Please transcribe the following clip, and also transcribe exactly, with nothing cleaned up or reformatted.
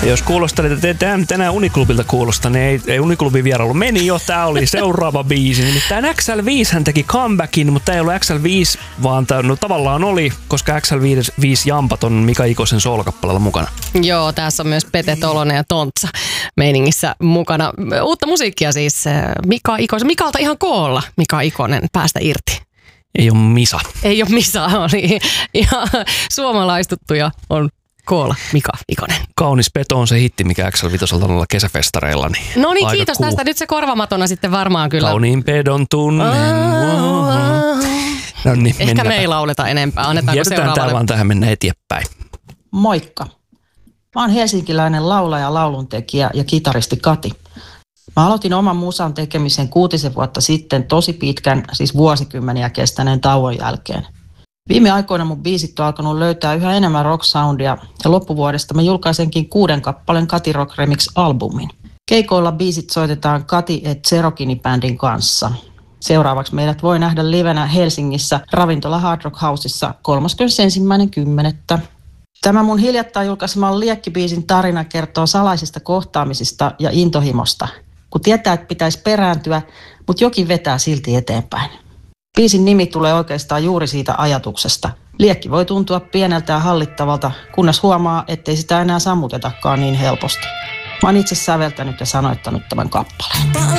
Jos kuulostelet, että tänään, tänään Uniklubilta kuulostaa, niin ei, ei Uniklubin vierailu meni jo. Tää oli seuraava biisi. Nimittäin X L viisi hän teki comebackin, mutta tää ei ollut X L viisi, vaan tää, no, tavallaan oli, koska X L viisi jampat on Mika Ikosen soolokappaleella mukana. Joo, tässä on myös Pete Tolonen ja Tontsa meiningissä mukana. Uutta musiikkia siis Mika Ikosen. Mikalta ihan koolla Mika Ikonen päästä irti. Ei ole Misa. Ei ole Misa, oli ihan suomalaistuttuja on koolla Mika Ikonen. Kaunis peto on se hitti, mikä X L viisi on ollut kesäfestareilla. Niin no niin, kiitos cool. Tästä. Nyt se korvamatona sitten varmaan kyllä. Kauniin pedon tunnen. No niin, ehkä mennäpä. Me ei lauleta enempää. Annetaanko jätetään seuraavalle? tää vaan tähän mennä eteenpäin. Moikka. Mä oon helsinkiläinen laulaja, lauluntekijä ja kitaristi Kati. Mä aloitin oman musan tekemisen kuutisen vuotta sitten tosi pitkän, siis vuosikymmeniä kestäneen tauon jälkeen. Viime aikoina mun biisit on alkanut löytää yhä enemmän rock-soundia ja loppuvuodesta mä julkaisenkin kuuden kappaleen Kati Rock Remix-albumin. Keikoilla biisit soitetaan Kati et Cherokini-bändin kanssa. Seuraavaksi meidät voi nähdä livenä Helsingissä Ravintola Hard Rock Houseissa kolmaskymmenesensimmäinen kymmenettä Tämä mun hiljattain julkaiseman Liekki-biisin tarina kertoo salaisista kohtaamisista ja intohimosta, kun tietää, että pitäisi perääntyä, mutta jokin vetää silti eteenpäin. Biisin nimi tulee oikeastaan juuri siitä ajatuksesta. Liekki voi tuntua pieneltä ja hallittavalta, kunnes huomaa, ettei sitä enää sammutetakaan niin helposti. Mä oon itse säveltänyt ja sanoittanut tämän kappaleen.